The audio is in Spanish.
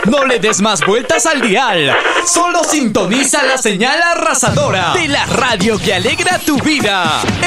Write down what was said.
No le des más vueltas al dial. Solo sintoniza la señal arrasadora de la radio que alegra tu vida.